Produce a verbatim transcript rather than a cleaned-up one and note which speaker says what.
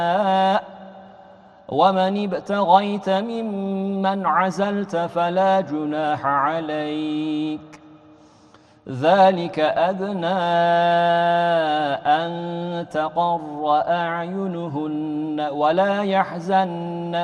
Speaker 1: ومن ابتغيت ممن عزلت فلا جناح عليك ذلك أدنى أن تقر أعينهن ولا يحزن